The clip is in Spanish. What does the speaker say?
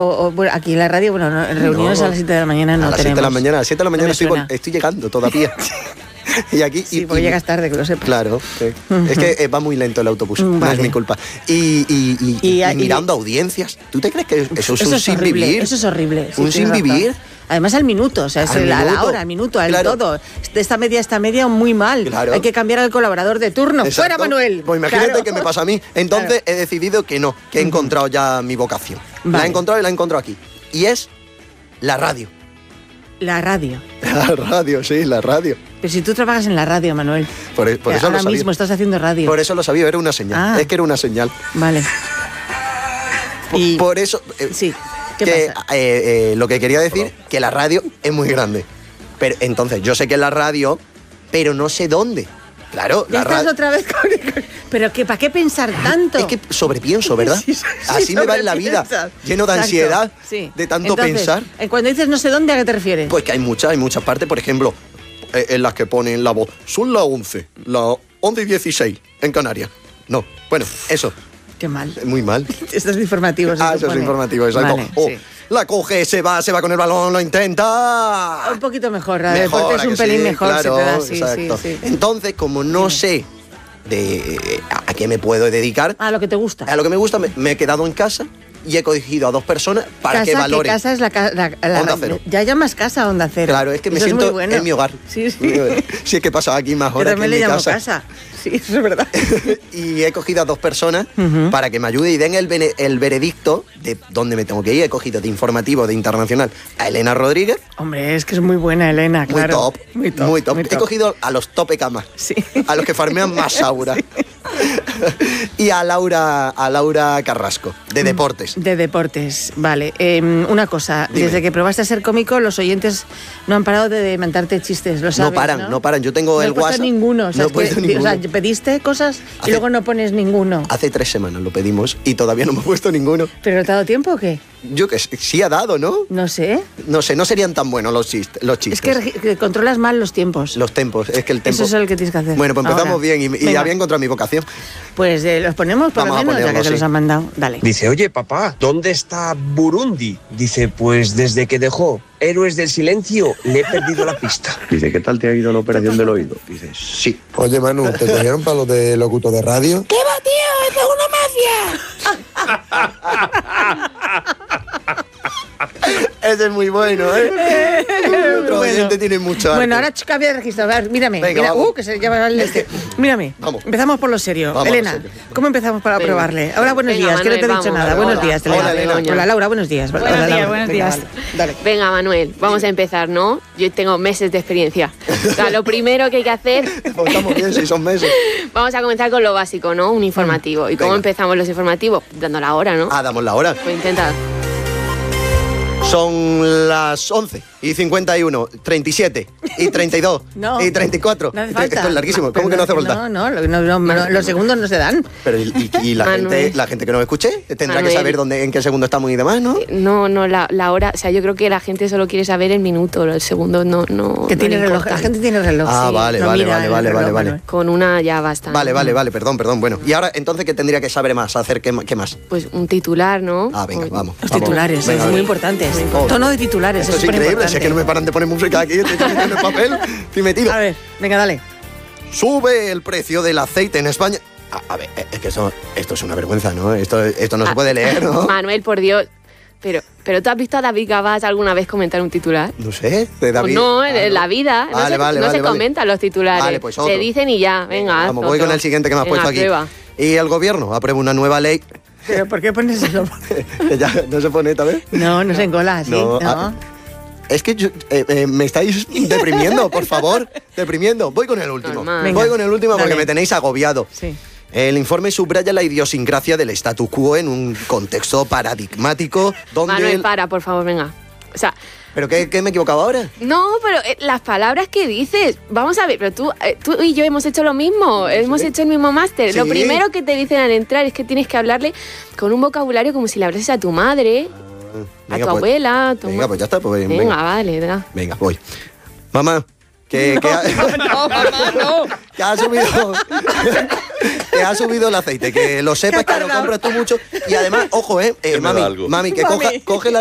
Bueno, aquí en la radio, bueno, reuniones a las 7 de la mañana no tenemos. A las 7 de la mañana, estoy llegando todavía. Y aquí porque llegas tarde, que lo sepas. Claro, es que va muy lento el autobús, no es mi culpa. Y mirando audiencias, ¿tú te crees que eso es un sin vivir? Eso es horrible. ¿Un sin vivir? Además al minuto, o sea, a la hora, al minuto, al todo. De esta media, muy mal. Claro. Hay que cambiar al colaborador de turno. Exacto. ¡Fuera, Manuel! Pues imagínate que me pasa a mí. Entonces he decidido que no, que he encontrado ya mi vocación. Vale. La he encontrado y la he encontrado aquí. Y es la radio. La radio. La radio, sí, la radio. Pero si tú trabajas en la radio, Manuel. Por eso ahora lo sabía. mismo estás haciendo radio. Por eso lo sabía, era una señal. Es que era una señal. Vale. Por eso... sí. Que lo que quería decir, que la radio es muy grande. Pero entonces, yo sé que es la radio, pero no sé dónde. Claro, ya estás otra vez con... Pero ¿para qué pensar tanto? Es que sobrepienso, ¿verdad? Sí, así me va en la vida, lleno de ansiedad, de tanto pensar. Cuando dices no sé dónde, ¿a qué te refieres? Pues que hay muchas partes, por ejemplo, en las que ponen la voz. Son las 11, las 11:16 en Canarias. No, bueno, eso. Qué mal. Muy mal. Estos informativos. Eso es informativo, exacto. Vale, la coge, se va con el balón, lo intenta. Un poquito mejor, la deporte es un pelín mejor, claro, se te da, sí. Entonces, como no sé a qué me puedo dedicar. A lo que te gusta. A lo que me gusta, me he quedado en casa y he cogido a 2 personas para que valoren. ¿Qué casa es la Onda Cero. Ya llamas casa Onda Cero. Claro, es que me siento en mi hogar. Sí. Si es que he pasado aquí más horas que en mi casa. Sí, eso es verdad. Y he cogido a 2 personas para que me ayuden y den el veredicto de dónde me tengo que ir. He cogido de informativo, de internacional, a Elena Rodríguez. Hombre, es que es muy buena Elena, claro. Muy top. He cogido a los tope camas. Sí. A los que farmean más aura. Sí. Y a Laura Carrasco, de deportes. De deportes, vale. Una cosa, Dime. Desde que probaste a ser cómico, los oyentes no han parado de mandarte chistes, lo sabes, No paran. Yo tengo el WhatsApp. Ninguno. No he puesto ninguno. O sea, pediste cosas y luego no pones ninguno. Hace 3 semanas lo pedimos y todavía no me he puesto ninguno. ¿Pero no te ha dado tiempo o qué? Yo que sí ha dado, ¿no? No sé. No serían tan buenos los chistes. Es que controlas mal los tiempos. Los tempos, es que el tempo... Eso es el que tienes que hacer. Bueno, pues empezamos bien y había encontrado mi vocación. Pues los ponemos por lo menos, ya que te los han mandado. Dale. Dice, oye, papá, ¿dónde está Burundi? Dice, pues desde que dejó Héroes del Silencio le he perdido la pista. Dice, ¿qué tal te ha ido la operación del oído? Dice, sí. Oye, Manu, ¿te cogieron para los de locutor de radio? ¿Qué va, tío? ¡Esto es una mafia! Ese es muy bueno, ¿eh? Otro oyente tiene mucho arte. Bueno, ahora cambia de registro. A ver, mírame. Venga, mira, que se llama el este. Mírame. Vamos. Empezamos por lo serio. Vamos, Elena, serio. ¿cómo empezamos para probarle? Ahora, buenos Venga, días, que no te he Manuel, dicho vamos. nada. Buenos días, Elena. Hola, Elena. Hola, Laura, buenos días. Buenos Hola, días, Laura. buenos Venga, días. Dale. Venga, Manuel, vamos a empezar, ¿no? Yo tengo meses de experiencia. O sea, lo primero que hay que hacer... Pues estamos bien, si son meses. Vamos a comenzar con lo básico, ¿no? Un informativo. ¿Y cómo Venga. empezamos los informativos? Dando la hora, ¿no? Damos la hora. Pues intenta. Son las 11:51, 37 y 32 No. y 34. No hace falta. Esto es larguísimo. ¿Cómo Pero que no hace falta? No, los segundos no se dan. Pero y Manuel. la gente que nos escuche tendrá Manuel. que saber en qué segundo estamos y demás, ¿no? No, la hora... O sea, yo creo que la gente solo quiere saber el minuto. El segundo no Que no tiene le reloj. importa. La gente tiene reloj. Ah, sí. vale, No vale, mira vale, el vale, reloj, vale. Manuel. Con una ya basta. Vale, perdón. Bueno, y ahora entonces, ¿qué tendría que saber más? ¿Qué más? Pues un titular, ¿no? Ah, venga, vamos. Los titulares, Venga, es muy venga. importante. Oh, Tono de titulares, Esto es increíble, si es que no me paran de poner música aquí, estoy metiendo el papel, estoy metido. A ver, venga, dale. Sube el precio del aceite en España. A ver, es que esto es una vergüenza, ¿no? Esto no se puede leer, ¿no? Manuel, por Dios. Pero ¿tú has visto a David Gabás alguna vez comentar un titular? No sé, de David. Pues no, en la vida no se comentan los titulares. Vale, pues otro. Se dicen y ya, venga. Vamos, haz voy otro. con el siguiente que me has Venga, puesto aquí. prueba. Y el gobierno aprueba una nueva ley. ¿Pero por qué pones eso? Que ya no se pone esta vez. No se engola, ¿sí? No, No. Es que me estáis deprimiendo, por favor. Deprimiendo. Voy con el último. Normal. Voy con el último porque Dale. me tenéis agobiado. Sí. El informe subraya la idiosincrasia del statu quo en un contexto paradigmático donde... Manuel, para, por favor, venga. O sea, ¿Pero qué me he equivocado ahora? no, pero las palabras que dices, vamos a ver, pero tú y yo hemos hecho lo mismo, hemos hecho el mismo máster. Sí. Lo primero que te dicen al entrar es que tienes que hablarle con un vocabulario como si le hablases a tu madre, a tu abuela, a tu Venga, pues ya está. Pues, Venga, vale, da. Venga, voy. Mamá, que No, mamá, no. que ha subido... que ha subido el aceite, que lo sepas, que lo compras tú mucho. Y además, ojo, me da mami, algo. mami, que coge la